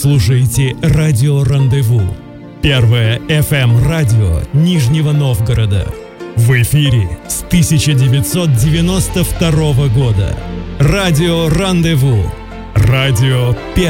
слушаете радио «Рандеву». Первое FM-радио Нижнего Новгорода. В эфире с 1992 года. Радио «Рандеву». Радио